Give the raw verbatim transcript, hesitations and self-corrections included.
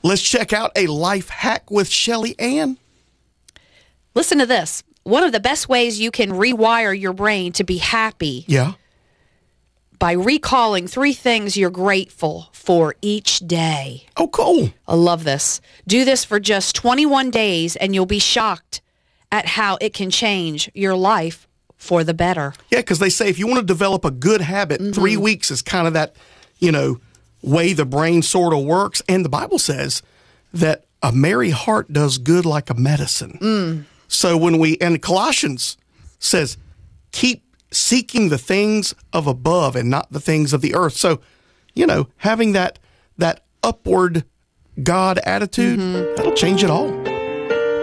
Let's check out a life hack with Shelly Ann. Listen to this. One of the best ways you can rewire your brain to be happy. Yeah. By recalling three things you're grateful for each day. Oh, cool. I love this. Do this for just twenty-one days, and you'll be shocked at how it can change your life for the better. Yeah, because they say if you want to develop a good habit, mm-hmm. three weeks is kind of that, you know, way the brain sort of works. And the Bible says that a merry heart does good like a medicine. Mm. So when we, and Colossians says, keep seeking the things of above and not the things of the earth. So, you know, having that that upward God attitude, mm-hmm. that'll change it all.